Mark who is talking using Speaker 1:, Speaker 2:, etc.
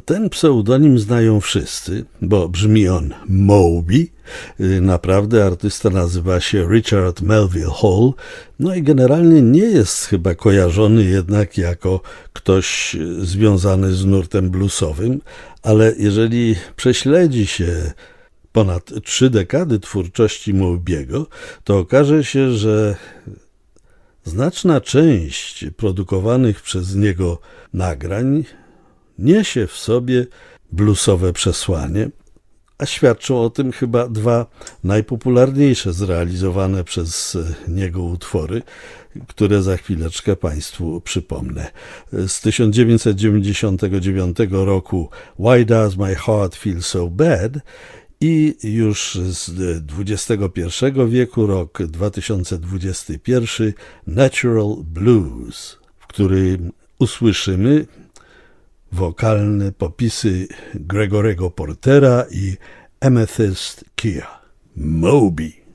Speaker 1: Ten pseudonim znają wszyscy, bo brzmi on Moby. Naprawdę artysta nazywa się Richard Melville Hall, no i generalnie nie jest chyba kojarzony jednak jako ktoś związany z nurtem bluesowym, ale jeżeli prześledzi się ponad 3 dekady twórczości Moby'ego, to okaże się, że znaczna część produkowanych przez niego nagrań niesie w sobie bluesowe przesłanie, a świadczą o tym chyba 2 najpopularniejsze zrealizowane przez niego utwory, które za chwileczkę Państwu przypomnę. Z 1999 roku Why Does My Heart Feel So Bad i już z XXI wieku, rok 2021, Natural Blues, w którym usłyszymy wokalne popisy Gregorego Portera i Amethyst Kia. Moby.